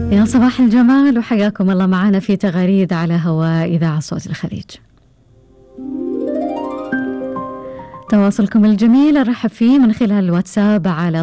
يا صباح الجمال وحياكم الله معنا في تغاريد على هواء إذاعة صوت الخليج. تواصلكم الجميل أرحب فيه من خلال الواتساب على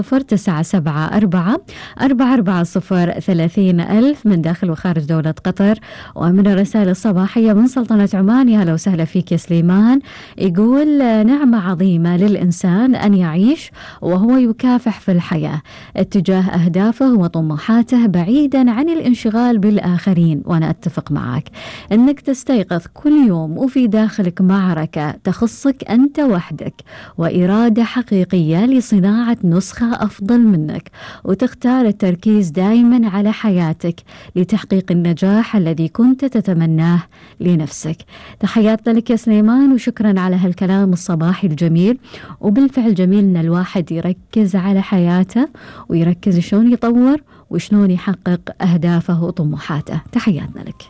00974 من داخل وخارج دولة قطر، ومن الرسائل الصباحية من سلطنة عمان. يا هلا وسهلا فيك يا سليمان. يقول نعمة عظيمة للإنسان أن يعيش وهو يكافح في الحياة اتجاه أهدافه وطموحاته بعيدا عن الانشغال بالآخرين. وأنا أتفق معك أنك تستيقظ كل يوم وفي داخلك معركة تخصك أنت وحدك وإرادة حقيقية لصناعة نسخة أفضل منك، وتختار التركيز دائما على حياتك لتحقيق النجاح الذي كنت تتمناه لنفسك. تحياتنا لك يا سليمان وشكرا على هالكلام الصباحي الجميل. وبالفعل جميل أن الواحد يركز على حياته ويركز شلون يطور وشلون يحقق أهدافه وطموحاته. تحياتنا لك.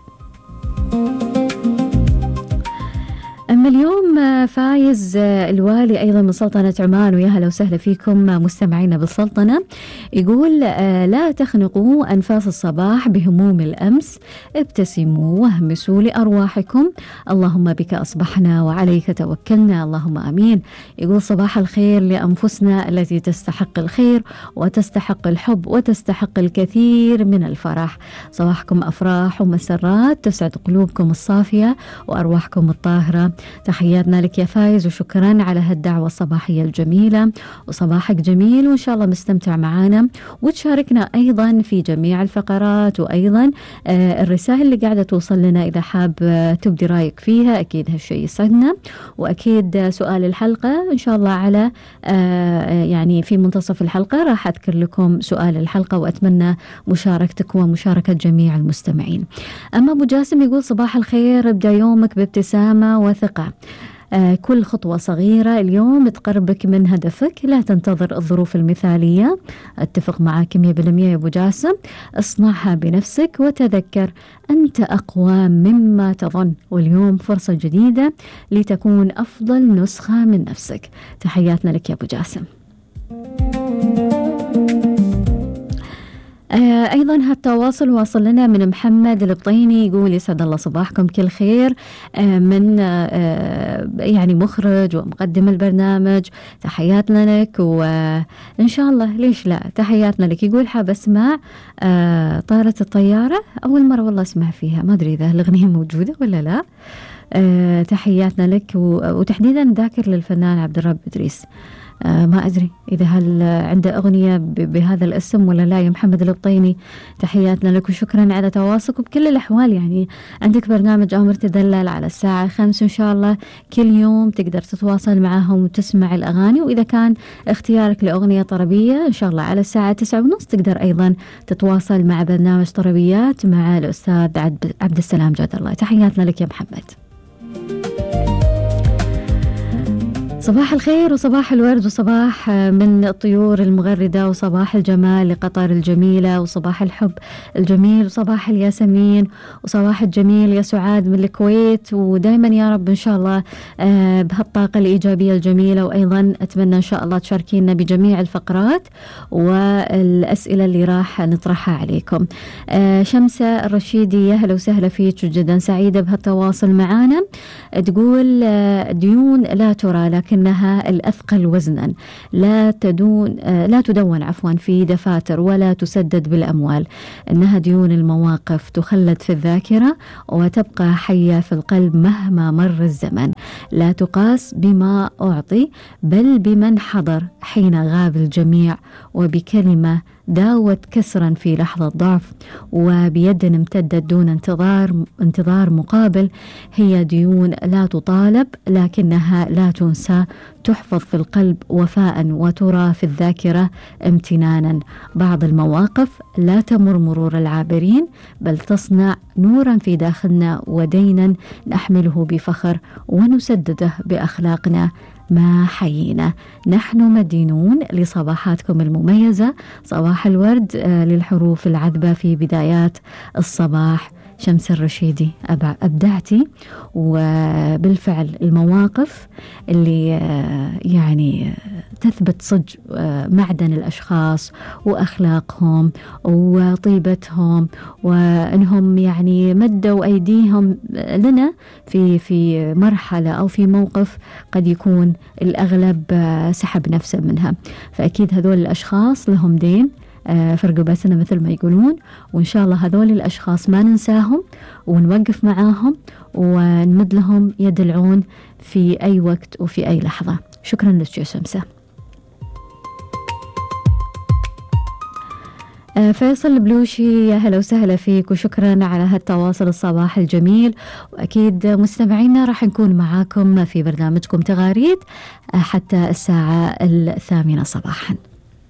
أما اليوم فايز الوالي أيضا من سلطنة عمان، ويا هلا وسهلا فيكم مستمعينا بالسلطنة. يقول لا تخنقوا أنفاس الصباح بهموم الأمس، ابتسموا واهمسوا لأرواحكم، اللهم بك أصبحنا وعليك توكلنا، اللهم آمين. يقول صباح الخير لأنفسنا التي تستحق الخير وتستحق الحب وتستحق الكثير من الفرح. صباحكم أفراح ومسرات تسعد قلوبكم الصافية وأرواحكم الطاهرة. تحياتنا لك يا فايز وشكرا على هالدعوة الصباحية الجميلة، وصباحك جميل وإن شاء الله مستمتع معنا وتشاركنا أيضا في جميع الفقرات، وأيضا الرسائل اللي قاعدة توصل لنا إذا حاب تبدي رأيك فيها أكيد هالشيء يسعدنا. وأكيد سؤال الحلقة إن شاء الله على يعني في منتصف الحلقة راح أذكر لكم سؤال الحلقة، وأتمنى مشاركتك ومشاركة جميع المستمعين. أما أبو جاسم يقول صباح الخير، ابدأ يومك بابتسامة وثقة، كل خطوة صغيرة اليوم تقربك من هدفك، لا تنتظر الظروف المثالية. اتفق معك 100% يا أبو جاسم، اصنعها بنفسك وتذكر أنت أقوى مما تظن، واليوم فرصة جديدة لتكون أفضل نسخة من نفسك. تحياتنا لك يا أبو جاسم. أيضا هالتواصل واصل لنا من محمد البطيني، يقول يسعد الله صباحكم كل خير من يعني مخرج ومقدم البرنامج. تحياتنا لك وإن شاء الله ليش لا تحياتنا لك. يقول حاب أسمع طائرة الطيارة، أول مرة والله أسمع فيها، ما أدري إذا الأغنية موجودة ولا لا. تحياتنا لك وتحديدا ذاكر للفنان عبد الرب إدريس، ما أدري إذا هل عنده أغنية بهذا الاسم ولا لا يا محمد البطيني. تحياتنا لك وشكرا على تواصلك. وبكل الأحوال يعني عندك برنامج أمر تدلل على الساعة 5 إن شاء الله كل يوم تقدر تتواصل معهم وتسمع الأغاني، وإذا كان اختيارك لأغنية طربية إن شاء الله على الساعة 9:30 تقدر أيضا تتواصل مع برنامج طربيات مع الأستاذ عبد السلام جاد الله. تحياتنا لك يا محمد. صباح الخير وصباح الورد وصباح من الطيور المغردة وصباح الجمال لقطر الجميلة وصباح الحب الجميل وصباح الياسمين وصباح الجميل يا سعاد من الكويت. ودائما يا رب إن شاء الله بهالطاقة الإيجابية الجميلة. وأيضا أتمنى إن شاء الله تشاركينا بجميع الفقرات والأسئلة اللي راح نطرحها عليكم. شمسة الرشيدي يا هلا وسهلا فيك جدا سعيدة بهالتواصل معنا. تقول ديون لا ترى لكنها الأثقل وزنا، لا تدون عفوا في دفاتر ولا تسدد بالأموال، إنها ديون المواقف تخلد في الذاكرة وتبقى حية في القلب مهما مر الزمن، لا تقاس بما أعطي بل بمن حضر حين غاب الجميع، وبكلمة داوت كسرا في لحظة ضعف، وبيد امتدت دون انتظار مقابل. هي ديون لا تطالب لكنها لا تنسى، تحفظ في القلب وفاء وترى في الذاكرة امتنانا. بعض المواقف لا تمر مرور العابرين بل تصنع نورا في داخلنا ودينا نحمله بفخر ونسدده بأخلاقنا ما حيينا. نحن مدينون لصباحاتكم المميزة، صباح الورد للحروف العذبة في بدايات الصباح. شمس الرشيدي، أبدعتي، وبالفعل المواقف اللي يعني تثبت صدق معدن الأشخاص وأخلاقهم وطيبتهم، وأنهم يعني مدوا أيديهم لنا في مرحلة أو في موقف قد يكون الأغلب سحب نفسه منها. فأكيد هذول الأشخاص لهم دين في رقبتنا مثل ما يقولون، وإن شاء الله هذول الأشخاص ما ننساهم ونوقف معاهم ونمد لهم يد العون في أي وقت وفي أي لحظة. شكرا لك يا شمسة. فيصل البلوشي، يا هلا وسهلا فيك وشكرا على هالتواصل الصباح الجميل. وأكيد مستمعينا راح نكون معاكم في برنامجكم تغاريد حتى الساعة 8 صباحا.